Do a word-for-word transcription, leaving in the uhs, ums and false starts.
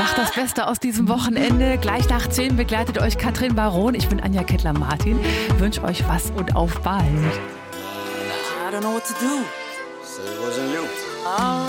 Macht das Beste aus diesem Wochenende. Gleich nach zehn begleitet euch Katrin Baron. Ich bin Anja Kettler-Martin. Wünsche euch was und auf bald. I don't know what to do. So it wasn't you.